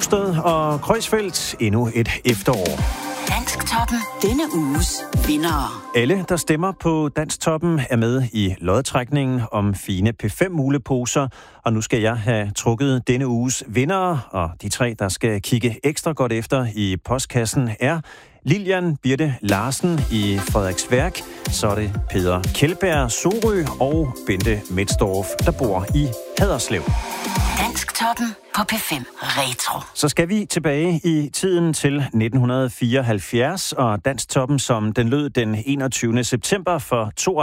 Rungsted og Kreuzfeldt endnu et efterår. Dansktoppen. Denne uges vindere. Alle, der stemmer på Dansktoppen, er med i lodtrækningen om fine P5-muleposer. Og nu skal jeg have trukket denne uges vindere. Og de 3, der skal kigge ekstra godt efter i postkassen, er Lilian Birte Larsen i Frederiksværk. Så er det Peder Kjeldberg Sorø og Bente Metsdorf, der bor i Haderslev. Dansktoppen på P5 Retro. Så skal vi tilbage i tiden til 1974, og Dansktoppen, som den lød den 21. september for